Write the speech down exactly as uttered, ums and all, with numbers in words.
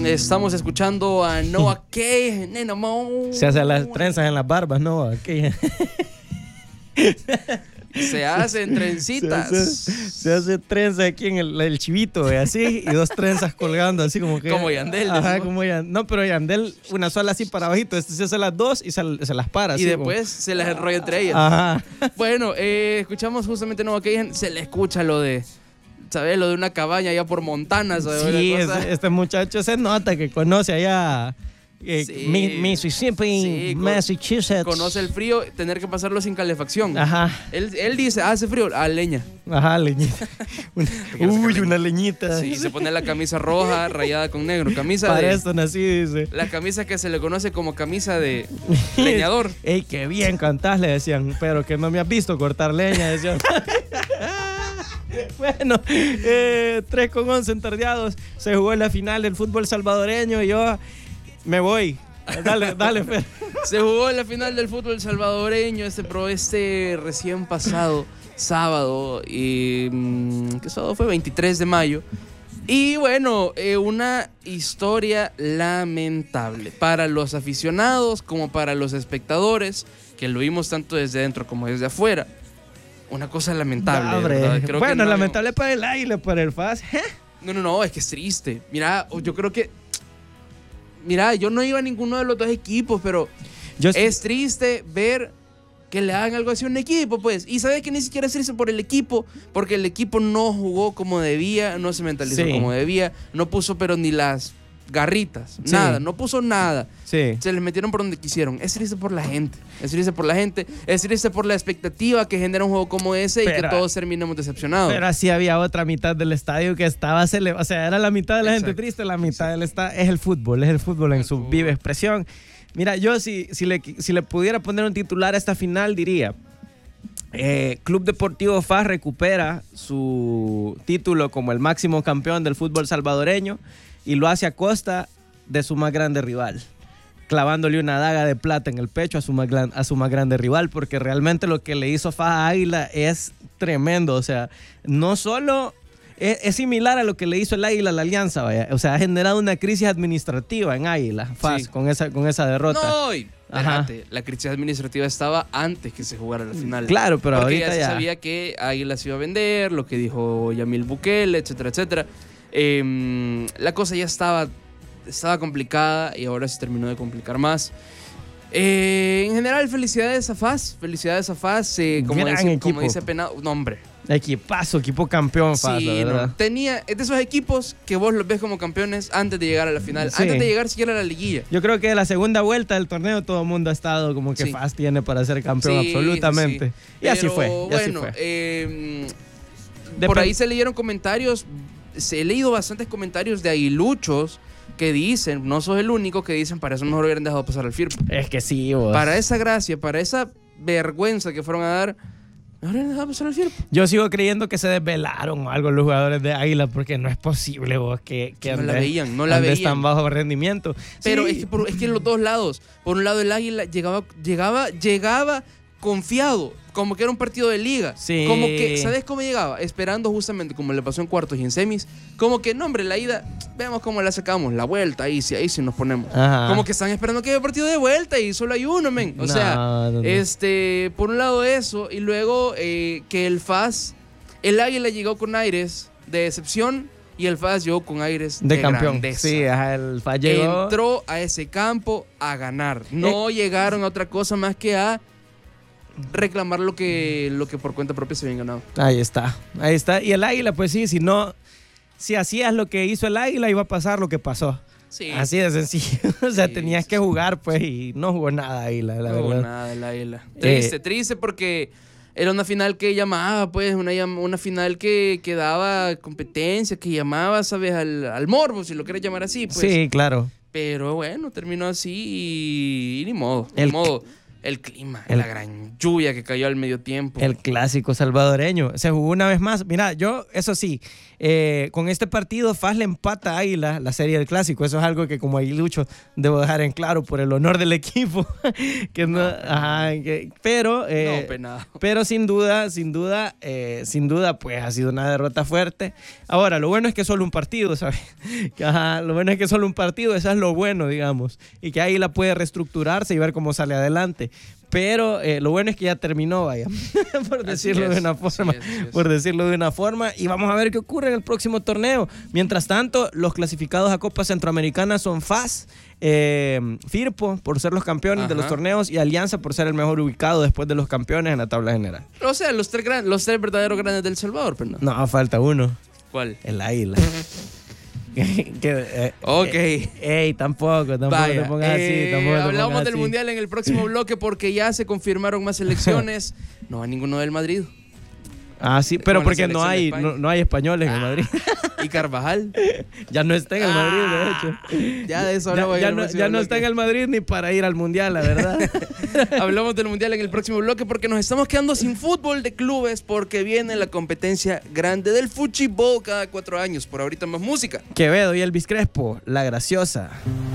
Estamos escuchando a Noah Kaye, Nena Mo. Se hacen las trenzas en las barbas, Noah Kaye. Se hacen trencitas. Se hace, se hace trenza aquí en el, el chivito, eh, así, y dos trenzas colgando, así como que. Como Yandel. Ajá, ¿no? como Yandel. No, pero Yandel, una sola así para abajito. Este se hace las dos y se, se las para. Y así, después como... se las enrolla entre ellas. Ajá. Bueno, eh, escuchamos justamente Noah Kaye. Se le escucha lo de. ¿Sabes? Lo de una cabaña allá por Montana. ¿Sabes? Sí, este, este muchacho se nota que conoce allá. Eh, Sí. Mississippi, Sí, con- Massachusetts. Conoce el frío, tener que pasarlo sin calefacción. Ajá. Él, él dice, ah, hace frío, ah, leña. Ajá, leñita. Una- uy, una leñita. Sí, se pone la camisa roja rayada con negro. Camisa Para de. esto nací, dice. La camisa que se le conoce como camisa de leñador. Ey, qué bien cantás, le decían. Pero que no me has visto cortar leña, decían. Bueno, eh, tres con once entardeados. Se jugó la final del fútbol salvadoreño y yo me voy. Dale, dale, Fer. Se jugó la final del fútbol salvadoreño este, pro este recién pasado sábado. Y, mm, ¿qué sábado fue? veintitrés de mayo. Y bueno, eh, una historia lamentable para los aficionados como para los espectadores, que lo vimos tanto desde dentro como desde afuera. Una cosa lamentable. No, hombre. ¿verdad? Creo Bueno, que no- lamentable para el Águila, para el F A S. ¿Eh? No, no, no, es que es triste. Mira, yo creo que... Mira, yo no iba a ninguno de los dos equipos, pero Yo es triste ver que le hagan algo así a un equipo, pues. Y sabes que ni siquiera es triste por el equipo, porque el equipo no jugó como debía, no se mentalizó Sí. como debía, no puso pero ni las garritas, Sí. nada, no puso nada. Sí. Se les metieron por donde quisieron. Es triste por la gente, es triste por la gente, es triste por la expectativa que genera un juego como ese y Pero- que todos terminemos decepcionados. Pero así había otra mitad del estadio que estaba celebrando. O sea, era la mitad de la gente Exacto. triste, la mitad del estadio. Es el fútbol, es el fútbol en El su fútbol. viva expresión. Mira, yo si, si, le, si le pudiera poner un titular a esta final, diría: eh, Club Deportivo F A S recupera su título como el máximo campeón del fútbol salvadoreño y lo hace a costa de su más grande rival, clavándole una daga de plata en el pecho a su más, gran- a su más grande rival, porque realmente lo que le hizo F A S a Águila es tremendo. O sea, no solo es, es similar a lo que le hizo el Águila a la Alianza, vaya. O sea, ha generado una crisis administrativa en Águila, F A S, Sí. con esa, con esa derrota. No, y Ajá. espérate, la crisis administrativa estaba antes que se jugara la final. Claro, pero Porque ahorita ya se ya. sabía que Águila se iba a vender, lo que dijo Yamil Bukele, etcétera, etcétera. Eh, la cosa ya estaba, estaba complicada y ahora se terminó de complicar más. Eh, en general, felicidades a F A S, felicidades a F A S, eh, como, Gran dice, equipo. como dice Penado, no hombre. Equipazo, equipo campeón, F A S, Sí, la no, verdad. tenía, es de esos equipos que vos los ves como campeones antes de llegar a la final, Sí. antes de llegar siquiera a la liguilla. Yo creo que la segunda vuelta del torneo todo el mundo ha estado como que Sí. F A S tiene para ser campeón Sí, absolutamente. sí, sí. Y así Pero, fue, y así bueno, fue. eh, Dep- por ahí se leyeron comentarios, se he leído bastantes comentarios de aguiluchos que dicen, no sos el único, que dicen, para eso mejor hubieran dejado pasar al Firpo. Es que sí, vos. Para esa gracia, para esa vergüenza que fueron a dar, mejor hubieran dejado pasar al Firpo. Yo sigo creyendo que se desvelaron o algo los jugadores de Águila, porque no es posible, vos, que, que No la andes- veían, no la andes veían. tan bajo rendimiento. Pero Sí. es, que por, es que en los dos lados, por un lado el Águila llegaba, llegaba, llegaba confiado, como que era un partido de liga. Sí. Como que, ¿sabes cómo llegaba? Esperando justamente como le pasó en cuartos y en semis. Como que, no, hombre, la ida, vemos cómo la sacamos, la vuelta, ahí sí, ahí sí nos ponemos. Ajá. Como que están esperando que haya partido de vuelta y solo hay uno, men. O No, sea, no, no. este, por un lado eso, y luego eh, que el F A S, el Águila llegó con aires de decepción y el F A S llegó con aires de, de campeón. grandeza. Sí, ajá, el F A S llegó. Entró a ese campo a ganar. No llegaron a otra cosa más que a reclamar lo que, lo que por cuenta propia se habían ganado. Ahí está, ahí está. Y el Águila, pues sí, si no, si hacías lo que hizo el Águila, iba a pasar lo que pasó. Sí. Así de sencillo. O sea, Sí, tenías sí, que sí. jugar, pues, y no jugó nada Águila, la no hubo verdad. nada de la isla. Triste, triste porque era una final que llamaba, pues, una, llam- una final que, que daba competencia, que llamaba, ¿sabes? Al, al morbo, si lo quieres llamar así, pues. Sí, claro. Pero bueno, terminó así y, y ni modo, El- ni modo. El clima, El- la gran lluvia que cayó al medio tiempo. El clásico salvadoreño. Se jugó una vez más. Mira, yo, eso sí, eh, con este partido F A S le empata a Águila la serie del clásico. Eso es algo que como aguilucho debo dejar en claro por el honor del equipo. que no, No, ajá, que- pero, eh, no, penado. pero sin duda, sin duda, eh, sin duda, pues ha sido una derrota fuerte. Ahora, lo bueno es que es solo un partido, ¿sabes? Que, ajá, lo bueno es que es solo un partido, eso es lo bueno, digamos. Y que Águila puede reestructurarse y ver cómo sale adelante. Pero eh, lo bueno es que ya terminó, vaya, por Así decirlo es, de una así forma, es, así es. por decirlo de una forma, y vamos a ver qué ocurre en el próximo torneo. Mientras tanto, los clasificados a Copa Centroamericana son F A S, eh, Firpo por ser los campeones Ajá. de los torneos y Alianza por ser el mejor ubicado después de los campeones en la tabla general. O sea, los tres, gran- los tres verdaderos grandes del Salvador, pero no. No, falta uno, ¿Cuál? el Águila. que, eh, Ok. eh, ey, tampoco, tampoco Vaya, te pongas así, eh, tampoco te hablamos pongas del así. Mundial en el próximo bloque porque ya se confirmaron más selecciones. No hay ninguno del Madrid. Ah, sí, pero Con la porque no selección de hay, España. no, no hay españoles en el Madrid. Y Carvajal. Ya no está en el Madrid, de Ah, hecho. Ya de eso Ya, hablamos en ya el no, próximo ya no bloque. está en el Madrid ni para ir al Mundial, la verdad. Hablamos del Mundial en el próximo bloque porque nos estamos quedando sin fútbol de clubes porque viene la competencia grande del fútbol cada cuatro años. Por ahorita más música. Quevedo y Elvis Crespo, La Graciosa.